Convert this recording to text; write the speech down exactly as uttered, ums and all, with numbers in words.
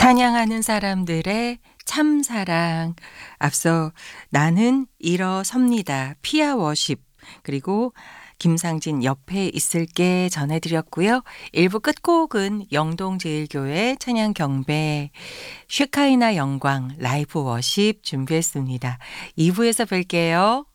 찬양하는 사람들의 참사랑. 앞서 나는 일어섭니다. 피아 워십, 그리고 김상진 옆에 있을게 전해드렸고요. 일 부 끝곡은 영동제일교회 찬양 경배 쉐카이나 영광 라이브 워십 준비했습니다. 이 부에서 뵐게요.